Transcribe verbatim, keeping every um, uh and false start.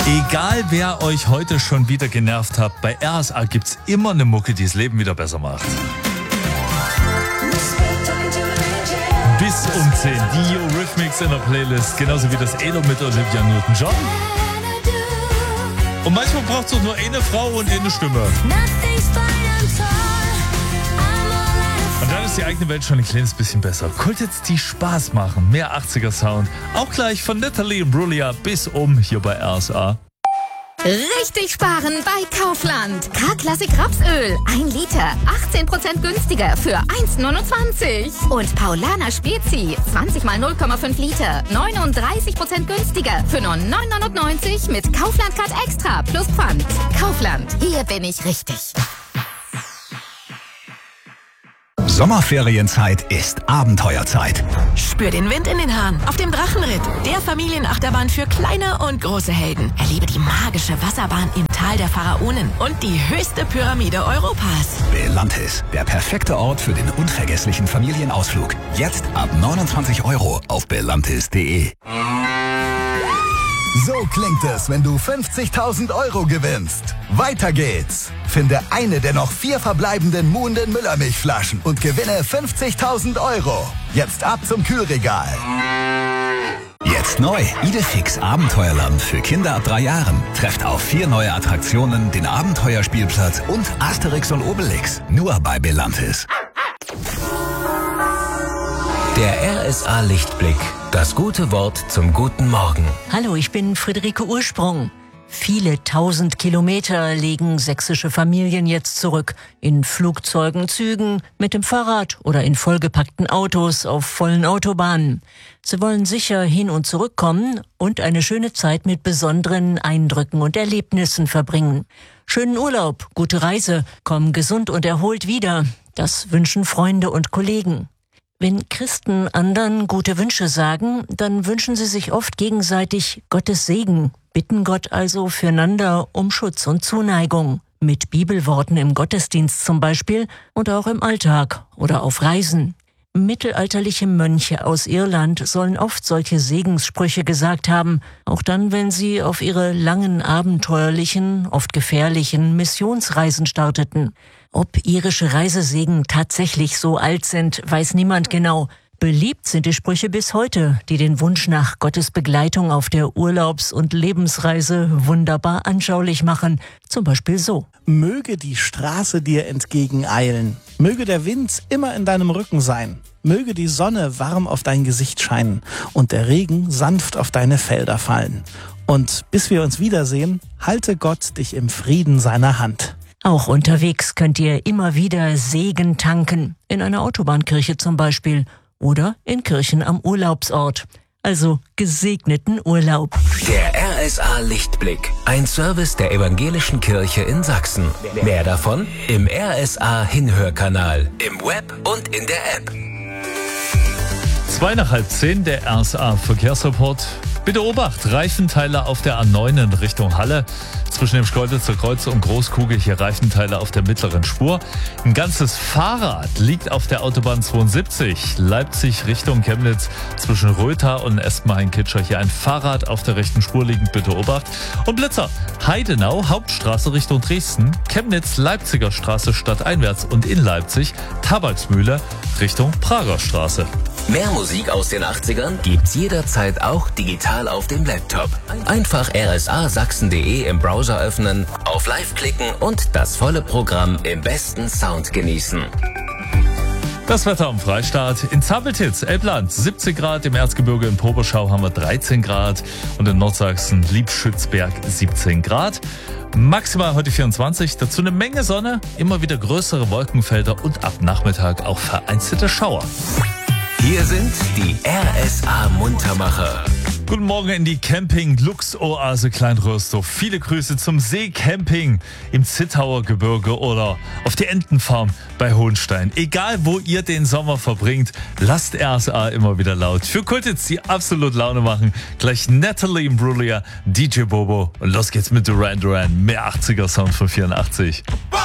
Egal wer euch heute schon wieder genervt hat, bei R S A gibt's immer eine Mucke, die das Leben wieder besser macht. Bis um zehn, die Eurythmics in der Playlist, genauso wie das Elo mit Olivia Newton-John. Und manchmal braucht es doch nur eine Frau und eine Stimme. Und dann ist die eigene Welt schon ein kleines bisschen besser. Kultits, die Spaß machen. Mehr achtziger Sound. Auch gleich von Natalie Imbruglia bis um hier bei R S A. Richtig sparen bei Kaufland. K-Klassik Rapsöl. ein Liter. achtzehn Prozent günstiger für eins neunundzwanzig. Und Paulaner Spezi. zwanzig mal null Komma fünf Liter. neununddreißig Prozent günstiger für nur neun neunundneunzig mit Kaufland Card Extra plus Pfand. Kaufland. Hier bin ich richtig. Sommerferienzeit ist Abenteuerzeit. Spür den Wind in den Haaren auf dem Drachenritt, der Familienachterbahn für kleine und große Helden. Erlebe die magische Wasserbahn im Tal der Pharaonen und die höchste Pyramide Europas. Belantis, der perfekte Ort für den unvergesslichen Familienausflug. Jetzt ab neunundzwanzig Euro auf belantis punkt de. So klingt es, wenn du fünfzigtausend Euro gewinnst. Weiter geht's. Finde eine der noch vier verbleibenden Muhnden Müllermilchflaschen und gewinne fünfzigtausend Euro. Jetzt ab zum Kühlregal. Jetzt neu. Idefix Abenteuerland für Kinder ab drei Jahren. Trefft auf vier neue Attraktionen, den Abenteuerspielplatz und Asterix und Obelix. Nur bei Belantis. Der R S A Lichtblick. Das gute Wort zum guten Morgen. Hallo, ich bin Friederike Ursprung. Viele tausend Kilometer legen sächsische Familien jetzt zurück. In Flugzeugen, Zügen, mit dem Fahrrad oder in vollgepackten Autos auf vollen Autobahnen. Sie wollen sicher hin und zurückkommen und eine schöne Zeit mit besonderen Eindrücken und Erlebnissen verbringen. Schönen Urlaub, gute Reise, komm gesund und erholt wieder. Das wünschen Freunde und Kollegen. Wenn Christen anderen gute Wünsche sagen, dann wünschen sie sich oft gegenseitig Gottes Segen, bitten Gott also füreinander um Schutz und Zuneigung. Mit Bibelworten im Gottesdienst zum Beispiel und auch im Alltag oder auf Reisen. Mittelalterliche Mönche aus Irland sollen oft solche Segenssprüche gesagt haben, auch dann, wenn sie auf ihre langen, abenteuerlichen, oft gefährlichen Missionsreisen starteten. Ob irische Reisesegen tatsächlich so alt sind, weiß niemand genau. Beliebt sind die Sprüche bis heute, die den Wunsch nach Gottes Begleitung auf der Urlaubs- und Lebensreise wunderbar anschaulich machen. Zum Beispiel so. Möge die Straße dir entgegeneilen. Möge der Wind immer in deinem Rücken sein. Möge die Sonne warm auf dein Gesicht scheinen und der Regen sanft auf deine Felder fallen. Und bis wir uns wiedersehen, halte Gott dich im Frieden seiner Hand. Auch unterwegs könnt ihr immer wieder Segen tanken. In einer Autobahnkirche zum Beispiel. Oder in Kirchen am Urlaubsort. Also gesegneten Urlaub. Der R S A Lichtblick. Ein Service der Evangelischen Kirche in Sachsen. Mehr davon im R S A Hinhörkanal, im Web und in der App. Zwei nach halb zehn, der R S A Verkehrsreport. Bitte Obacht, Reifenteile auf der A neun in Richtung Halle. Zwischen dem Schkeuditzer Kreuz und Großkugel hier Reifenteile auf der mittleren Spur. Ein ganzes Fahrrad liegt auf der Autobahn zweiundsiebzig. Leipzig Richtung Chemnitz zwischen Rötha und Espenhain-Kitscher. Hier ein Fahrrad auf der rechten Spur liegend, bitte Obacht. Und Blitzer, Heidenau, Hauptstraße Richtung Dresden. Chemnitz, Leipziger Straße stadteinwärts und in Leipzig Tabaksmühle Richtung Prager Straße. Mehr Musik aus den achtzigern gibt's jederzeit auch digital auf dem Laptop. Einfach r s a sachsen punkt de im Browser öffnen, auf Live klicken und das volle Programm im besten Sound genießen. Das Wetter am Freistaat. In Zappeltitz, Elbland, siebzehn Grad. Im Erzgebirge in Poberschau haben wir dreizehn Grad. Und in Nordsachsen, Liebschützberg, siebzehn Grad. Maximal heute vierundzwanzig. Dazu eine Menge Sonne, immer wieder größere Wolkenfelder und ab Nachmittag auch vereinzelte Schauer. Hier sind die R S A Muntermacher. Guten Morgen in die Camping-Lux-Oase Kleinröstow. Viele Grüße zum Seecamping im Zittauer Gebirge oder auf die Entenfarm bei Hohenstein. Egal, wo ihr den Sommer verbringt, lasst R S A immer wieder laut. Für Kultits, die absolut Laune machen, gleich Natalie Imbruglia, D J Bobo und los geht's mit Duran Duran. Mehr achtziger Sound von vierundachtzig.